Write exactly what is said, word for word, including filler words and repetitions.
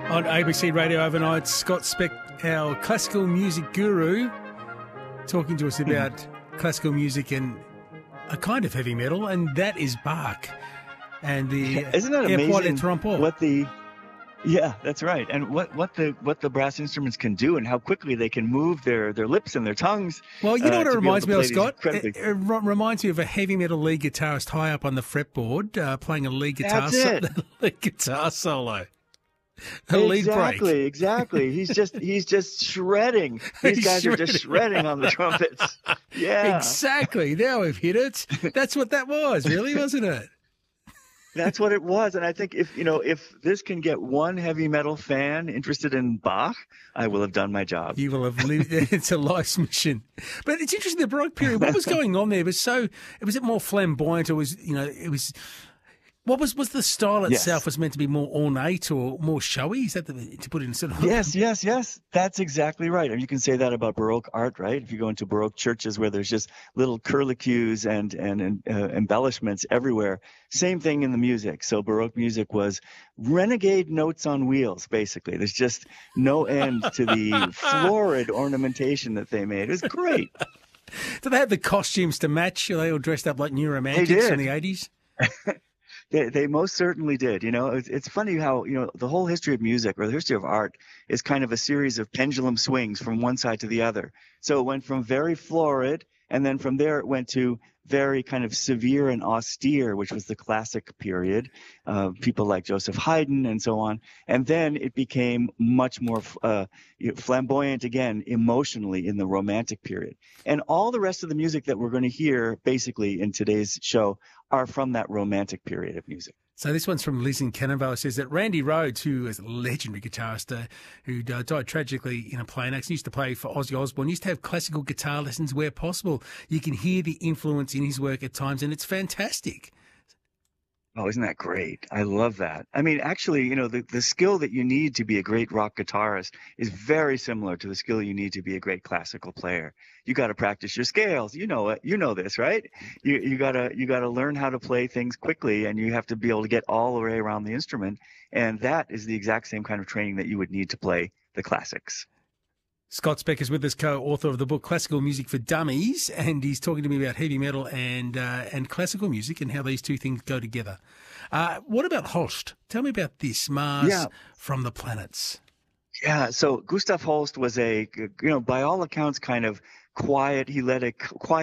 On A B C Radio overnight, Scott Speck, our classical music guru, talking to us about classical music and a kind of heavy metal, and that is Bach. And the Isn't that amazing Trompeau. what the Yeah, that's right. And what, what the what the brass instruments can do and how quickly they can move their, their lips and their tongues. Well, you know uh, what it reminds me of, Scott? Incredibly... It, it reminds me of a heavy metal lead guitarist high up on the fretboard uh, playing a lead guitar, That's so- it. lead guitar solo. A lead break. Exactly, exactly. He's just he's just shredding. These He's guys shredding. are just shredding on the trumpets. Yeah, Exactly. Now we've hit it. That's what that was, really, wasn't it? that's what it was. And I think if you know if this can get one heavy metal fan interested in Bach, I will have done my job. You will have lived. It's a life's mission. But it's interesting, the Baroque period. What was going on there? It was so. Was it more flamboyant, or was you know? It was. What was was the style itself? Yes. Was meant to be more ornate or more showy? Is that the, to put it in sort of? Yes, yes, yes. That's exactly right. And you can say that about Baroque art, right? If you go into Baroque churches where there's just little curlicues and and uh, embellishments everywhere. Same thing in the music. So Baroque music was renegade notes on wheels, basically. There's just no end to the florid ornamentation that they made. It was great. Did they have the costumes to match? Are they all dressed up like new romantics did. in the eighties? They, they most certainly did. You know, it's, it's funny how, you know, the whole history of music or the history of art is kind of a series of pendulum swings from one side to the other. So it went from very florid, and then from there it went to very kind of severe and austere, which was the classic period, uh, people like Joseph Haydn and so on. And then it became much more uh, flamboyant again, emotionally, in the Romantic period. And all the rest of the music that we're going to hear, basically, in today's show are from that Romantic period of music. So this one's from Liz in Canonvale. It says that Randy Rhoads, who is a legendary guitarist, uh, who uh, died tragically in a plane accident, used to play for Ozzy Osbourne, used to have classical guitar lessons where possible. You can hear the influence in his work at times, and it's fantastic. Oh, isn't that great? I love that. I mean, actually, you know, the, the skill that you need to be a great rock guitarist is very similar to the skill you need to be a great classical player. You got to practice your scales. You know it. You know this, right? You you gotta you gotta learn how to play things quickly, and you have to be able to get all the way around the instrument. And that is the exact same kind of training that you would need to play the classics. Scott Speck is with us, co-author of the book Classical Music for Dummies, and he's talking to me about heavy metal and uh, and classical music and how these two things go together. Uh, what about Holst? Tell me about this, Mars Yeah. from the Planets. Yeah, so Gustav Holst was a, you know, by all accounts, kind of quiet. He led a quiet